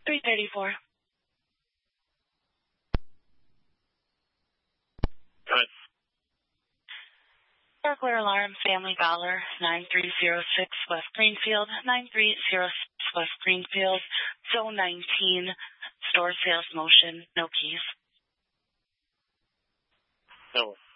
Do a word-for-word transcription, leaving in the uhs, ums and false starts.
three thirty-four. Good. Burglar alarm, Family Dollar, nine three zero six West Greenfield, nine three zero six West Greenfield, Zone nineteen, store sales motion, no keys. No.